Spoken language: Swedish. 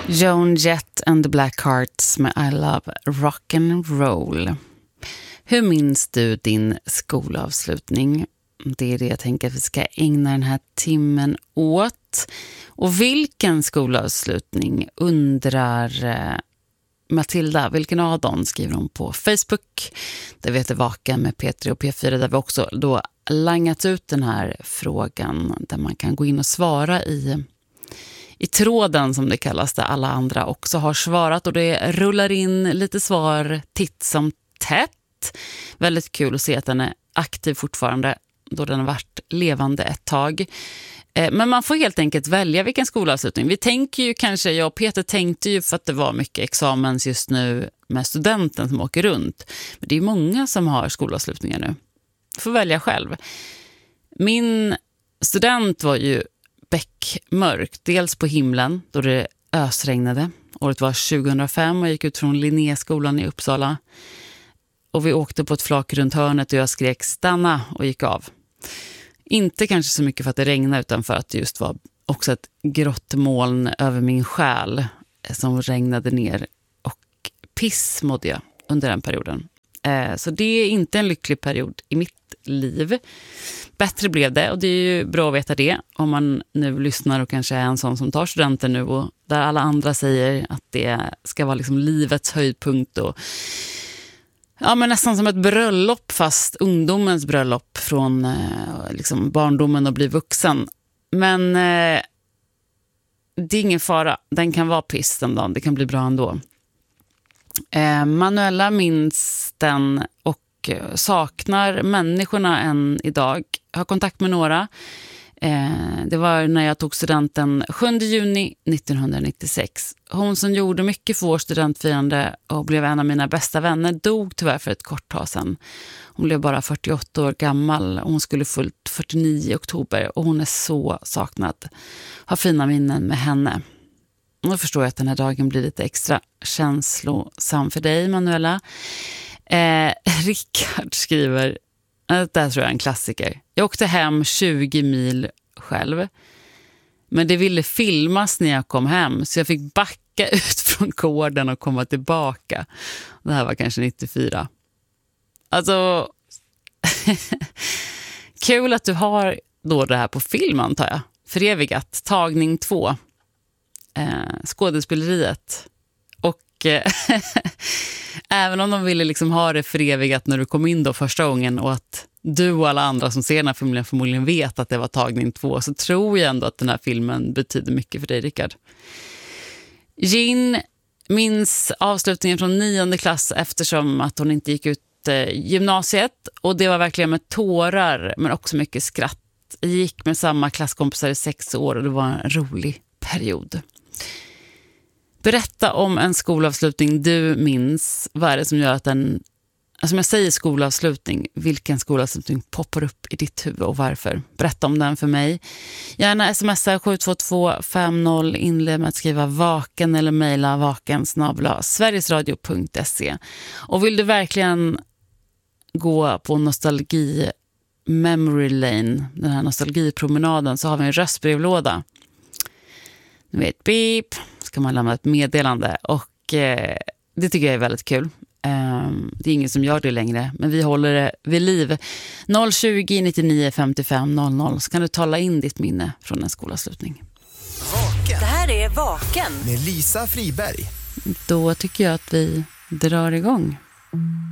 Joan Jett and the Blackhearts med I Love Rock and Roll. Hur minns du din skolavslutning? Det är det jag tänker att vi ska ägna den här timmen åt. Och vilken skolavslutning undrar Matilda? Vilken av dem skriver hon på Facebook? Där vi heter Vaken med P3 och P4. Där vi också då langat ut den här frågan. Där man kan gå in och svara i tråden som det kallas, där alla andra också har svarat, och det rullar in lite svar titt som tätt. Väldigt kul att se att den är aktiv fortfarande, då den har varit levande ett tag. Men man får helt enkelt välja vilken skolavslutning. Vi tänker ju kanske, jag och Peter tänkte ju för att det var mycket examens just nu med studenten som åker runt. Men det är många som har skolavslutningar nu. Får välja själv. Min student var ju beckmörkt, dels på himlen då det ösregnade. Året var 2005 och jag gick ut från Linnéskolan i Uppsala. Och vi åkte på ett flak runt hörnet och jag skrek stanna och gick av. Inte kanske så mycket för att det regnade, utan för att det just var också ett grått moln över min själ som regnade ner, och piss mådde jag under den perioden. Så det är inte en lycklig period i mitt liv. Bättre blev det, och det är ju bra att veta det om man nu lyssnar och kanske är en sån som tar studenten nu, och där alla andra säger att det ska vara liksom livets höjdpunkt och ja, men nästan som ett bröllop, fast ungdomens bröllop från liksom barndomen och bli vuxen. Men det är ingen fara, den kan vara piss den dagen, det kan bli bra ändå. Manuela minns den och saknar människorna än idag. Har kontakt med några. Det var när jag tog studenten 7 juni 1996. Hon som gjorde mycket för vår studentfirande och blev en av mina bästa vänner dog tyvärr för ett kort tag sedan. Hon blev bara 48 år gammal och hon skulle fullt 49 i oktober, och hon är så saknad. Har fina minnen med henne. Nu förstår jag att den här dagen blir lite extra känslosam för dig, Manuela. Rickard skriver, det där tror jag är en klassiker. Jag åkte hem 20 mil själv. Men det ville filmas när jag kom hem, så jag fick backa ut från gården och komma tillbaka. Det här var kanske 94. Alltså, kul att du har då det här på film, antar jag. Förevigat, tagning 2. Skådespeleriet. Och även om de ville liksom ha det förevigat när du kom in då första gången, och att du och alla andra som ser den här filmen förmodligen vet att det var tagning 2, så tror jag ändå att den här filmen betyder mycket för dig, Rickard. Jin minns avslutningen från 9:e klass eftersom att hon inte gick ut gymnasiet, och det var verkligen med tårar men också mycket skratt. Jag gick med samma klasskompisar i 6 år och det var en rolig period. Berätta om en skolavslutning du minns. Vad är det som gör att som jag säger skolavslutning, vilken skolavslutning poppar upp i ditt huvud och varför? Berätta om den för mig. Gärna smsa 72250, inled med att skriva vaken eller mejla vaken@sverigesradio.se. Och vill du verkligen gå på nostalgi memory lane, den här nostalgipromenaden, så har vi en röstbrevlåda. Ni vet, beep, ska man lämna ett meddelande, och det tycker jag är väldigt kul. Det är ingen som gör det längre, men vi håller det vid liv. 020 99 55 00, så kan du tala in ditt minne från en skolavslutning. Vaken. Det här är Vaken Med Lisa Friberg. Då tycker jag att vi drar igång.